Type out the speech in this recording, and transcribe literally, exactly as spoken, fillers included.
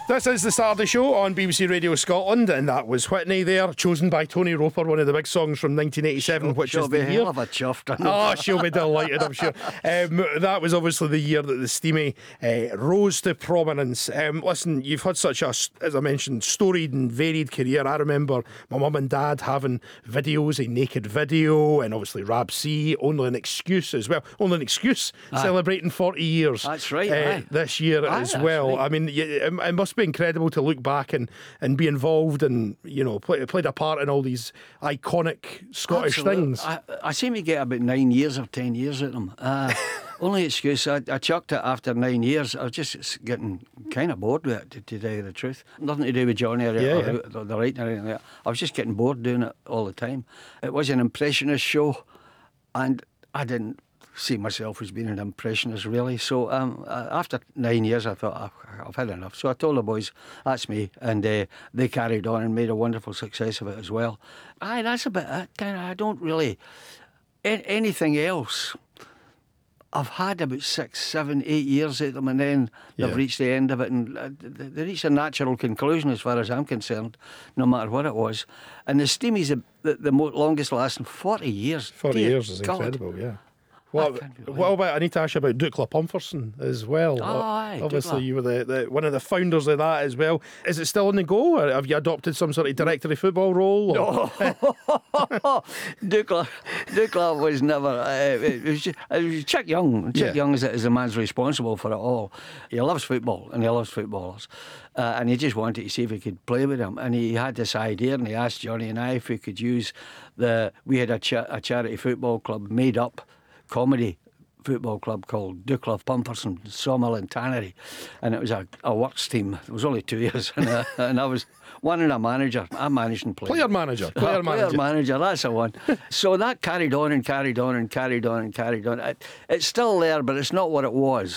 This is the Saturday Show on B B C Radio Scotland, and that was Whitney there, chosen by Tony Roper, one of the big songs from nineteen eighty-seven, She'll, which she'll is be the a year. hell of a chuffed. Oh, she'll be delighted, I'm sure. Um, that was obviously the year that the Steamy uh, rose to prominence. Um, listen, you've had such a, as I mentioned, storied and varied career. I remember my mum and dad having videos, a naked video, and obviously Rab C, Only an Excuse as well. Only an Excuse, aye. Celebrating forty years. That's right, uh, aye. This year Aye, as well. right. I mean, it, it must be incredible to look back and, and be involved and, you know, play, played a part in all these iconic Scottish Absolutely. things. I, I seem to get about nine years or ten years at them. Uh, only excuse, I, I chucked it after nine years. I was just getting kind of bored with it, to, to tell you the truth. Nothing to do with Johnny or, Yeah, or yeah. The, the writing or anything like that. I was just getting bored doing it all the time. It was an impressionist show, and I didn't see myself as being an impressionist really. So um, after nine years I thought I've, I've had enough. So I told the boys that's me, and uh, they carried on and made a wonderful success of it as well. Aye, that's about it. Kind of, I don't really a- anything else. I've had about six, seven, eight years at them, and then they've Yeah. reached the end of it, and uh, they reached a natural conclusion as far as I'm concerned, no matter what it was. And the Steamy's the, the, the mo- longest lasting forty years. forty Dear years is God. incredible, yeah. What, can't believe what about, I need to ask you about Dukla Pumferson as well. Oh, aye, Obviously Dukla. you were the, the one of the founders of that as well. Is it still on the go, or have you adopted some sort of directory football role? Or? Dukla, Dukla was never. Uh, it was, just, it was Chick Young. Chick Yeah. Young is, is the man's responsible for it all. He loves football and he loves footballers, uh, and he just wanted to see if he could play with them. And he had this idea, and he asked Johnny and I if we could use the. We had a, cha- a charity football club made up. Comedy football club called Dukla Pumperson Sawmill and Tannery, and it was a, a works team. It was only two years, and, uh, and I was one and a manager. I managed and played. Player manager, player Uh, manager. manager, that's the one. So that carried on and carried on and carried on and carried on. It, it's still there, but it's not what it was.